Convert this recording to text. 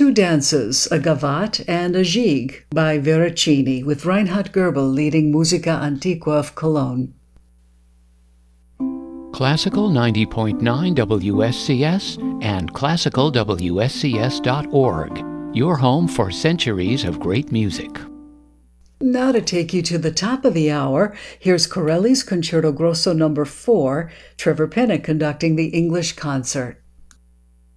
two dances, a gavotte and a gigue by Veracini, with Reinhard Goebel leading Musica Antiqua of Cologne. Classical 90.9 WSCS and classicalwscs.org, your home for centuries of great music. Now to take you to the top of the hour, here's Corelli's Concerto Grosso No. 4, Trevor Pennock conducting the English concert.